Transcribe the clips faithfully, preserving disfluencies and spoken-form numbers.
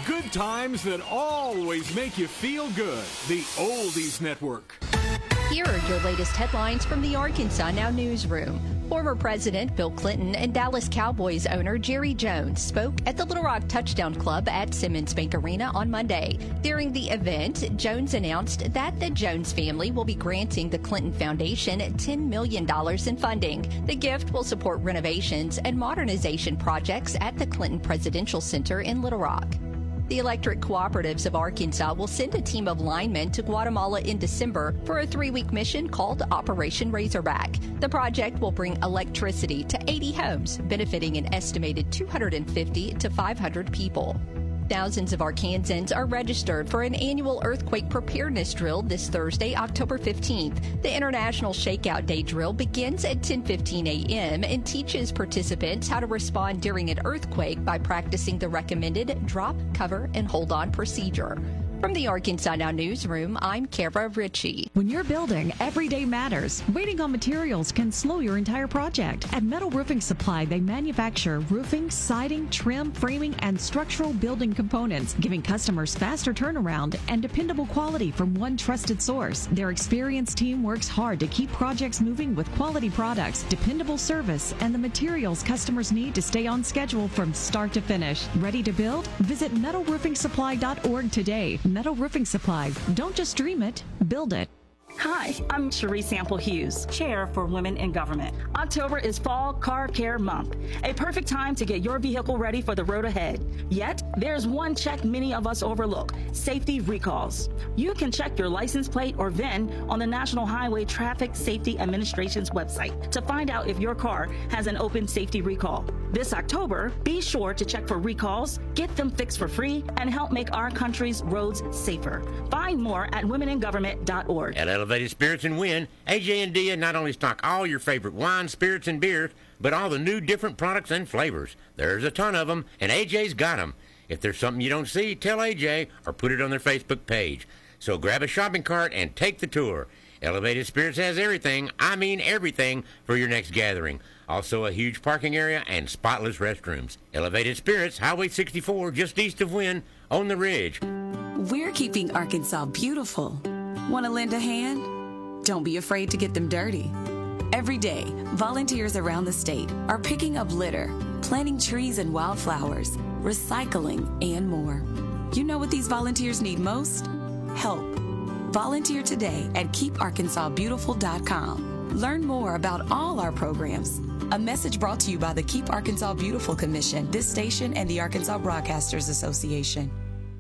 Good times that always make you feel good. The Oldies Network. Here are your latest headlines from the Arkansas Now newsroom. Former President Bill Clinton and Dallas Cowboys owner Jerry Jones spoke at the Little Rock Touchdown Club at Simmons Bank Arena on Monday. During the event, Jones announced that the Jones family will be granting the Clinton Foundation ten million dollars in funding. The gift will support renovations and modernization projects at the Clinton Presidential Center in Little Rock. The Electric Cooperatives of Arkansas will send a team of linemen to Guatemala in December for a three-week mission called Operation Razorback. The project will bring electricity to eighty homes, benefiting an estimated two hundred fifty to five hundred people. Thousands of Arkansans are registered for an annual earthquake preparedness drill this Thursday, October fifteenth. The International Shakeout Day drill begins at ten fifteen a.m. and teaches participants how to respond during an earthquake by practicing the recommended drop, cover, and hold on procedure. From the Arkansas Now newsroom, I'm Kara Ritchie. When you're building, every day matters. Waiting on materials can slow your entire project. At Metal Roofing Supply, they manufacture roofing, siding, trim, framing, and structural building components, giving customers faster turnaround and dependable quality from one trusted source. Their experienced team works hard to keep projects moving with quality products, dependable service, and the materials customers need to stay on schedule from start to finish. Ready to build? Visit metal roofing supply dot org today. Metal Roofing Supply. Don't just dream it, build it. Hi, I'm Cherie Sample Hughes, Chair for Women in Government. October is Fall Car Care Month, a perfect time to get your vehicle ready for the road ahead. Yet, there's one check many of us overlook: safety recalls. You can check your license plate or V I N on the National Highway Traffic Safety Administration's website to find out if your car has an open safety recall. This October, be sure to check for recalls, get them fixed for free, and help make our country's roads safer. Find more at women in government dot org. At Elevated Spirits and Win, A J and Dia not only stock all your favorite wines, spirits, and beers, but all the new different products and flavors. There's a ton of them, and A J's got them. If there's something you don't see, tell A J or put it on their Facebook page. So grab a shopping cart and take the tour. Elevated Spirits has everything, I mean everything, for your next gathering. Also a huge parking area and spotless restrooms. Elevated Spirits, Highway sixty-four, just east of Wynn, on the Ridge. We're keeping Arkansas beautiful. Want to lend a hand? Don't be afraid to get them dirty. Every day, volunteers around the state are picking up litter, planting trees and wildflowers, recycling, and more. You know what these volunteers need most? Help. Volunteer today at keep arkansas beautiful dot com. Learn more about all our programs. A message brought to you by the Keep Arkansas Beautiful Commission, this station, and the Arkansas Broadcasters Association.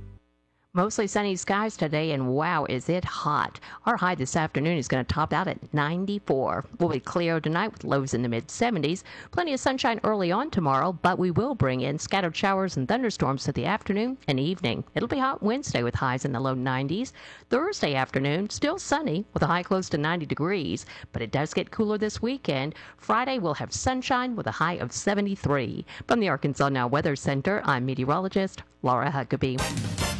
Mostly sunny skies today, and wow, is it hot. Our high this afternoon is going to top out at ninety-four. We'll be clear tonight with lows in the mid-seventies. Plenty of sunshine early on tomorrow, but we will bring in scattered showers and thunderstorms to the afternoon and evening. It'll be hot Wednesday with highs in the low nineties. Thursday afternoon, still sunny with a high close to ninety degrees, but it does get cooler this weekend. Friday, we'll have sunshine with a high of seventy-three. From the Arkansas Now Weather Center, I'm meteorologist Laura Huckabee.